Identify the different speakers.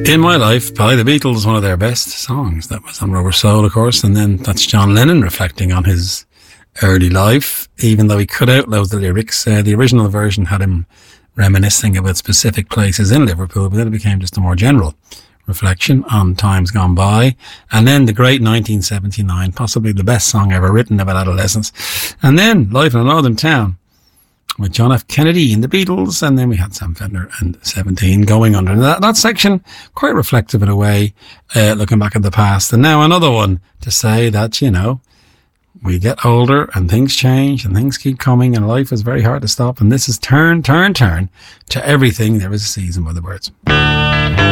Speaker 1: In My Life by the Beatles, one of their best songs. That was on Rubber Soul, of course, and then that's John Lennon reflecting on his early life, even though he cut out loads of the lyrics. The original version had him reminiscing about specific places in Liverpool, but then it became just a more general reflection on times gone by. And then the great 1979, possibly the best song ever written about adolescence. And then Life in a Northern Town with John F. Kennedy and the Beatles, and then we had Sam Fender and 17 going under. That section, quite reflective in a way, looking back at the past. And now another one to say that, you know, we get older and things change and things keep coming and life is very hard to stop. And this is Turn, Turn, Turn to Everything There Is a Season by the Byrds.